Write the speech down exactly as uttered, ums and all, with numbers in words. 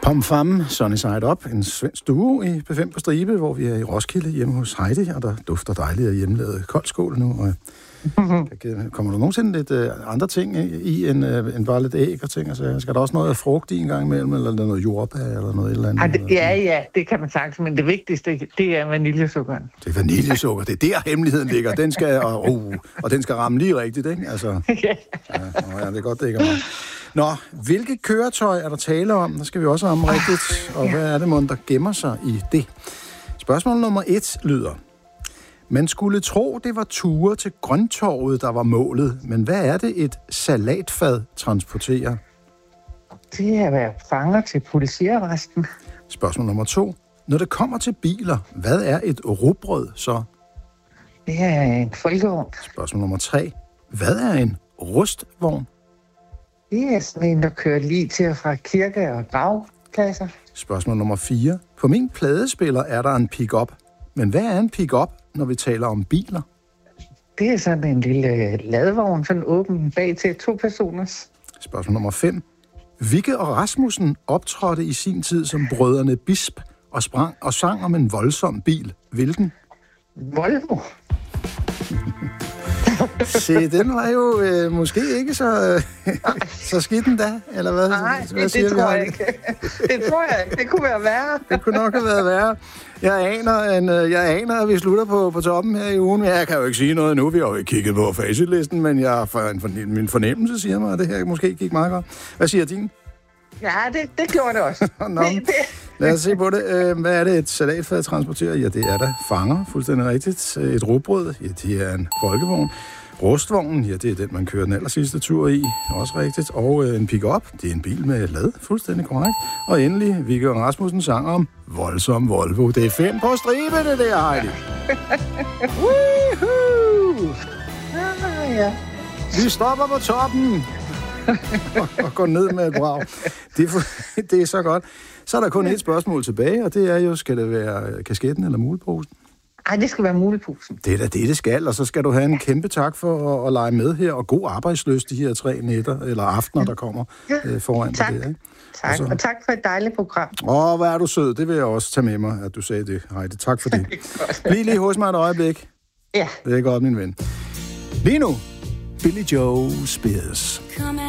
Pom Fam, Sunny Side Up, en svensk duo i P fem på stribe, hvor vi er i Roskilde hjemme hos Heidi, og der dufter dejligt af hjemmelavet koldskål nu. Og kommer der nogensinde lidt uh, andre ting i, end, uh, end bare lidt æg og ting? Altså, skal der også noget frugt i en gang imellem, eller noget jordbær, eller noget eller andet? Ja, det, ja, ja, det kan man sagtens, men det vigtigste, det er vaniljesukkeren. Det er vaniljesukker, det er der hemmeligheden ligger. Den skal, og, uh, og den skal ramme lige rigtigt, ikke? Altså, ja. Ja, det er godt, det ikke er meget. Nå, hvilke køretøj er der tale om? Der skal vi også ramme rigtigt. Og hvad er det, mon, der gemmer sig i det? Spørgsmål nummer et lyder: man skulle tro, det var ture til Grøntorvet, der var målet. Men hvad er det, et salatfad transporterer? Det er at være fanger til politiarresten. Spørgsmål nummer to: når det kommer til biler, hvad er et rugbrød så? Det er en folkevogn. Spørgsmål nummer tre: hvad er en rustvogn? Det er sådan en, der kører lige til og fra kirke- og gravpladser. Spørgsmål nummer fire: på min pladespiller er der en pick-up. Men hvad er en pick-up, når vi taler om biler? Det er sådan en lille ladevogn, sådan åben bag til to personers. Spørgsmål nummer fem: Vigge og Rasmussen optrådte i sin tid som brødrene Bisp og sprang og sang om en voldsom bil. Hvilken? Volvo. Se, den var jo øh, måske ikke så, øh, så skidt endda, eller hvad? Nej, hvad det, det tror jeg ikke. Det tror jeg ikke. Det kunne være værre. Det kunne nok have været værre. Jeg aner, en, jeg aner, at vi slutter på, på toppen her i ugen. Jeg kan jo ikke sige noget nu. Vi har jo ikke kigget på facitlisten, men jeg, for, en, for, min fornemmelse siger mig, at det her måske gik meget godt. Hvad siger din? Ja, det, det gjorde det også. Nå, lad os se på det. Hvad er det, et salatfad transporterer? Ja, det er der fanger, fuldstændig rigtigt. Et rugbrød, ja, det er en folkevogn. Rustvognen, ja, det er den, man kører den aller sidste tur i, også rigtigt. Og øh, en pick-up, det er en bil med lad, fuldstændig korrekt. Og endelig, Viggo og Rasmussen sang om voldsom Volvo. Det er fem på stribe, det der, Heidi. Woohoo! Ah, ja. Vi stopper på toppen og, og går ned med et brag. Det er, det er så godt. Så er der kun et spørgsmål tilbage, og det er jo, skal det være kasketten eller muleposen? Ej, det skal være muleposen. Det er da det, det skal, og så skal du have en kæmpe tak for at, at lege med her, og god arbejdsløst de her tre nætter, eller aftener, der kommer ja. øh, foran tak. dig der, ikke? Tak, og, så... og tak for et dejligt program. Åh, hvor er du sød, det vil jeg også tage med mig, at du sagde det, Heidi. Tak for det. Bliv lige hos mig et øjeblik. Ja. Det er godt, min ven. Lige nu, Billy Joe Spears.